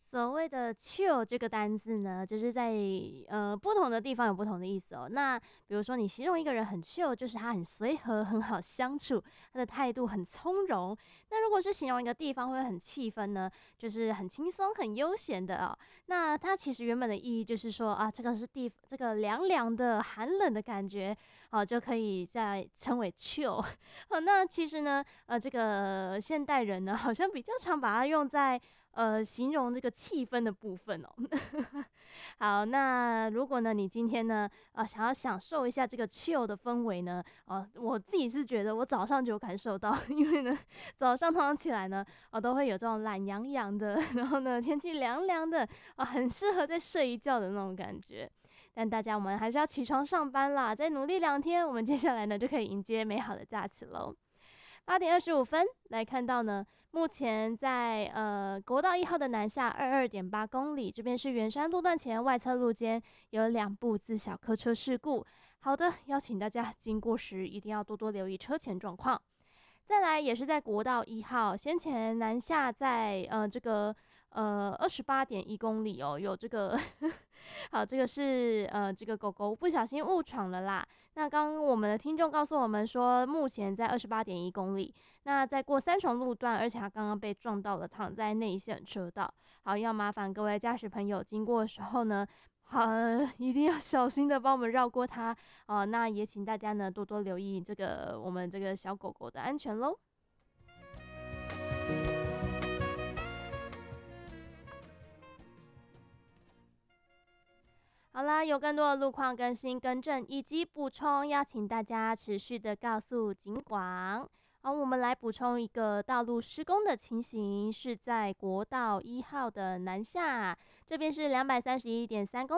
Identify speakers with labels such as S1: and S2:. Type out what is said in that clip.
S1: 所谓的 chill 这个单字呢，就是在不同的地方有不同的意思哦。那比如说你形容一个人很 chill，就是他很随和，很好相处，他的态度很从容。那如果是形容一个地方会很气氛呢，就是很轻松、很悠闲的哦。那它其实原本的意义就是说啊，这个凉凉的、寒冷的感觉哦，就可以再称为 chill。哦，那其实呢，这个现代人呢，好像比较常把它用在形容这个气氛的部分哦。好，那如果呢，你今天呢，想要享受一下这个 chill 的氛围呢，我自己是觉得我早上就有感受到，因为呢，早上通常起来呢，都会有这种懒洋洋的，然后呢，天气凉凉的，很适合再睡一觉的那种感觉。但大家我们还是要起床上班啦，再努力2天，我们接下来呢就可以迎接美好的假期喽。8点25分来看到呢，目前在国道1号的南下22.8公里，这边是圆山路段前外侧路肩有2部自小客车事故。好的，邀请大家经过时一定要多多留意车前状况。再来也是在国道1号，先前南下在这个28.1公里哦，有这个好，这个是这个狗狗不小心误闯了啦。那刚刚我们的听众告诉我们说，目前在28.1公里，那在过3重路段，而且他刚刚被撞到了，躺在内线车道。好，要麻烦各位驾驶朋友经过的时候呢，好，一定要小心的帮我们绕过它哦。那也请大家呢多多留意我们这个小狗狗的安全喽。好啦，有更多的路况更新、更正以及补充，邀请大家持续的告诉警广。好，我们来补充一个道路施工的情形，是在国道1号的南下，这边是231.3公里。